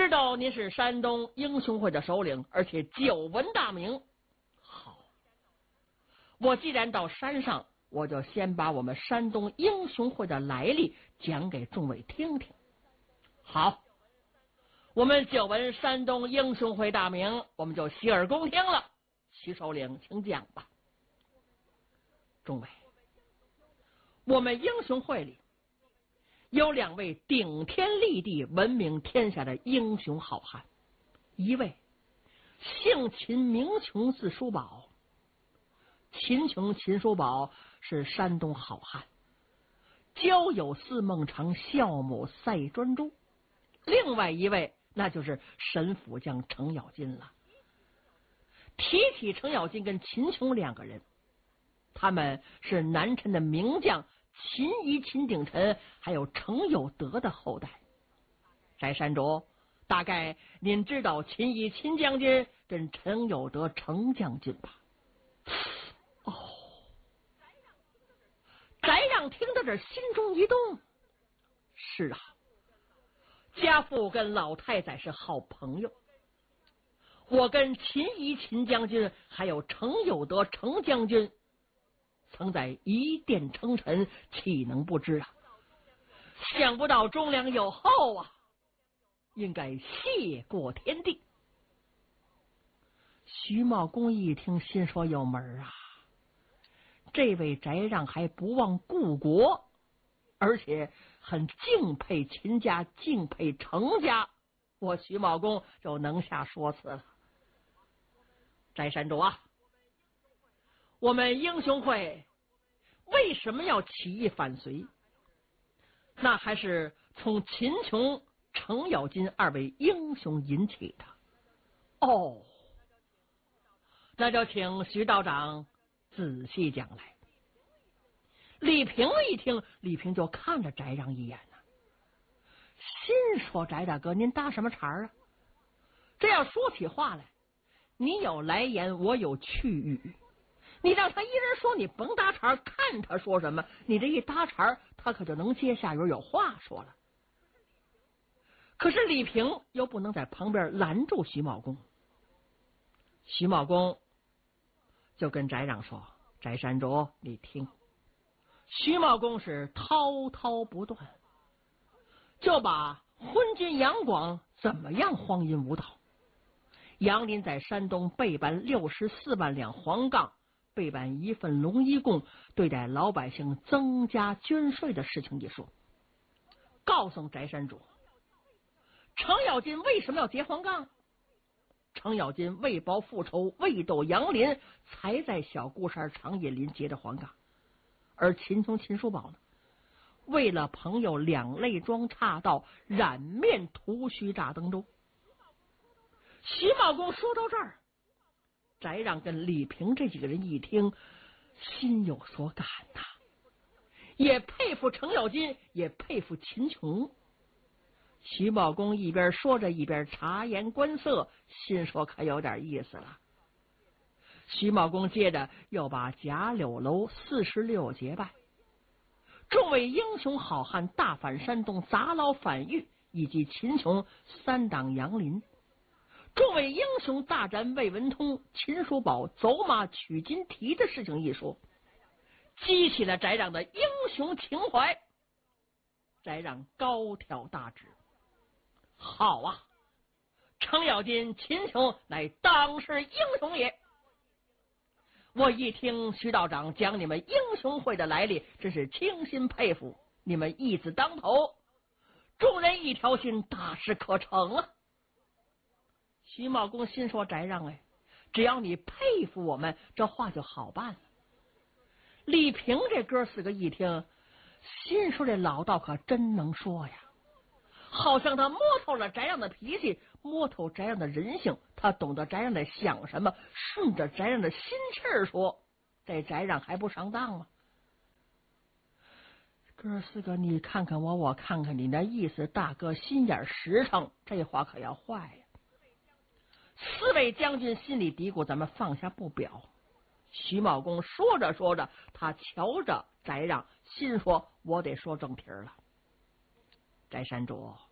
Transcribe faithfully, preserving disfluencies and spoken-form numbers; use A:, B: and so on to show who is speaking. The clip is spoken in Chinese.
A: 知道您是山东英雄会的首领，而且久闻大名。好，我既然到山上，我就先把我们山东英雄会的来历讲给众位听听。好，我们久闻山东英雄会大名，我们就洗耳恭听了。徐首领，请讲吧。众位，我们英雄会里有两位顶天立地、闻名天下的英雄好汉，一位姓秦名琼，字叔宝。秦琼、秦叔宝是山东好汉，交友似孟尝，孝母赛专诸。另外一位那就是神府将程咬金了。提起程咬金跟秦琼两个人，他们是南陈的名将秦仪、秦鼎臣还有程有德的后代。翟山主，大概您知道秦仪、秦将军跟程有德、程将军吧？哦，翟让听到这心中一动。是啊，家父跟老太宰是好朋友，我跟秦仪、秦将军还有程有德、程将军曾在一殿称臣，岂能不知啊？想不到忠良有后啊，应该谢过天地。徐茂公一听，心说有门啊，这位翟让还不忘故国，而且很敬佩秦家，敬佩程家，我徐茂公就能下说辞了。翟山主啊，我们英雄会为什么要起义反隋？那还是从秦琼、程咬金二位英雄引起的。哦，那就请徐道长仔细讲来。李平一听，李平就看着翟让一眼呢、啊，心说：翟大哥，您搭什么茬啊？这要说起话来，你有来言，我有去语。你让他一人说，你甭搭茬，看他说什么。你这一搭茬，他可就能接下人有话说了。可是李平又不能在旁边拦住徐茂公，徐茂公就跟翟让说：翟山主，你听。徐茂公是滔滔不断，就把昏君杨广怎么样荒淫无道。杨林在山东备办六十四万两黄杠，备办一份龙衣贡，对待老百姓增加捐税的事情一说，告诉翟山主，程咬金为什么要结黄杠？程咬金为报复仇，为斗杨林，才在小孤山长野林结的黄杠。而秦琼、秦叔宝呢，为了朋友两肋装岔道，染面屠须炸登州。徐茂公说到这儿，翟让跟李平这几个人一听，心有所感呐、啊，也佩服程咬金，也佩服秦琼。徐茂公一边说着，一边察言观色，心说可有点意思了。徐茂公接着又把贾柳楼四十六结拜，众位英雄好汉大反山东，砸牢反狱，以及秦琼三挡杨林，众位英雄大战魏文通、秦叔宝走马取金蹄的事情一说，激起了翟让的英雄情怀。翟让高挑大指：好啊，程咬金、秦琼乃当世英雄也。我一听徐道长讲你们英雄会的来历，真是倾心佩服。你们义字当头，众人一条心，大事可成啊！徐茂公心说：翟让哎，只要你佩服我们，这话就好办了。李平这哥四个一听，心说这老道可真能说呀，好像他摸透了翟让的脾气，摸透翟让的人性，他懂得翟让在想什么，顺着翟让的心气儿说，这翟让还不上当吗？哥四个你看看我，我看看你，那意思大哥心眼实诚，这话可要坏呀。四位将军心里嘀咕，咱们放下不表。徐茂公说着说着，他瞧着翟让，心说我得说正题了。翟山主，